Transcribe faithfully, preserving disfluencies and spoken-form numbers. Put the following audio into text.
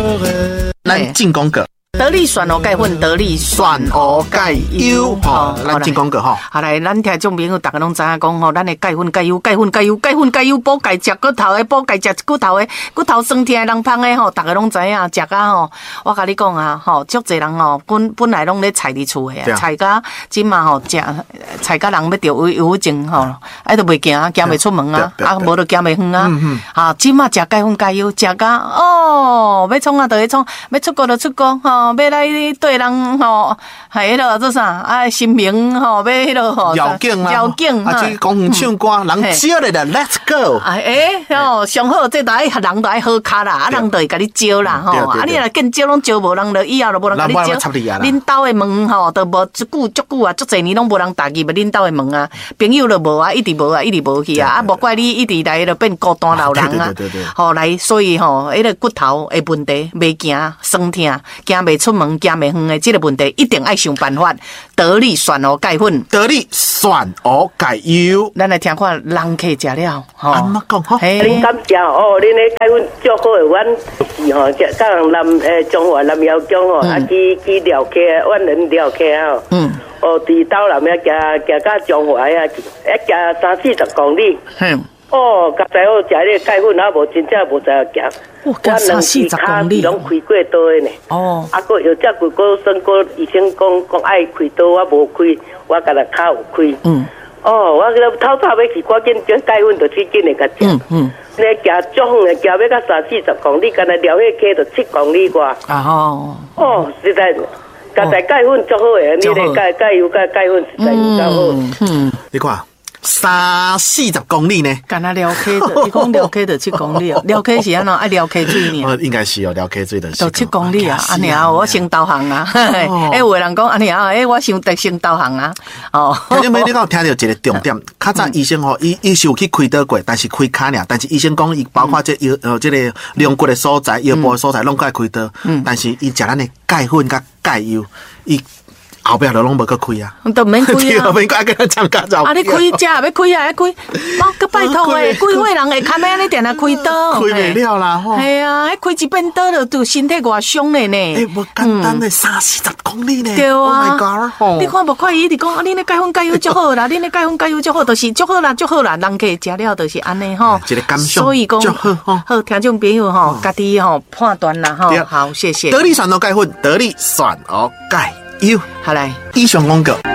咱进攻个。 得力蒜藕钙粉，得力蒜藕钙油吼，咱进广告吼。 好来，咱听众朋友大家拢知影讲吼，咱的钙粉、钙油、钙粉、钙油、钙粉、钙油补钙，食骨头的补钙，食骨头的骨头酸痛的人胖的吼，大家拢知影，食啊吼，我甲你讲啊吼，足侪人吼，本本来拢咧菜伫厝的啊，菜甲今嘛吼食菜甲人要得忧忧郁症吼，啊都袂行，行袂出门啊，啊无就行袂远啊，啊今嘛食钙粉、钙油，食甲哦，要创啊就去创，要出国就出国吼。要来对人吼，系迄落做啥？啊，新名吼，要迄落吼， 绕境啦， 绕境啊，去公园唱歌，人招你啦 ，Let's go！ 啊，诶，哦，上好，这都爱人都爱好卡啦，啊，人都会甲你招啦，吼，啊，你若见招拢招无人，就以后就无人甲你招。恁兜的门吼，都无足久足久啊，足侪年拢无人打入恁兜的门啊，朋友就无啊，一直无啊，一直无去啊，啊，无怪你一直来就变孤单老人啊，吼来，所以吼，迄个骨头的问题，袂行酸痛，行袂出门，行袂远的这个问题，一定爱想办法。得力蒜藕钙粉， 得力蒜藕钙油， 咱来听看人客食了，吼。 安怎讲吼？ 恁感谢哦，恁的钙粉足好诶，阮是吼，甲人南诶中华南窑江吼，啊去去寮客，阮人寮客吼。嗯。哦，伫斗南遐行行到中华啊，一行三四十公里。嗯。哦，刚才我食迄个钙粉啊，无真正无知影行。 我三四十公里， 拢开过刀的呢。哦，啊，个有只骨骨酸骨，医生讲讲爱开刀，我无开，我甲他脚有开。嗯。哦，我个偷偷要去，赶紧将钙粉就去紧的甲食。嗯嗯。你行足远的，行要到三四十公里，干那撩迄溪就七公里外。啊吼。哦，实在，刚才钙粉足好的，你个钙钙油钙钙粉实在有够好。嗯。 你看。三四十公里呢？ 干那撩溪的，你讲撩溪的七公里哦，撩溪是安怎？爱撩溪水呢？ 应该是哦，撩溪水的。 就七公里啊，安尼啊，我先导航啊。哎，有人讲安尼啊，哎，我先得先导航啊。哦。你没你讲听到一个重点，较早医生吼，伊伊是有去开刀过，但是开卡尔，但是医生讲伊包括这腰呃这个肋骨的所在、腰部的所在，拢该开刀。嗯。但是伊食咱的钙粉甲钙油，伊。后壁就拢无去开啊， 都免开啊， 免开跟他参加走。 啊，你开只要开啊，开，我个拜托诶，几岁人会卡咩？你定来开刀？ 开袂了啦，吼。 系啊，开一遍刀就对身体偌伤嘞呢。 诶，无简单诶，三四十公里呢。 对啊。 Oh my god！ 你看无看伊直讲啊，恁的钙粉钙油足好啦，恁的钙粉钙油足好，就是足好啦，足好啦，人客食了就是安尼吼。 一个感想。 所以讲， 好吼， 好听众朋友吼，家己吼判断啦吼。好，谢谢。 得力蒜藕钙粉，得力蒜藕钙油， 好来， 以上广告。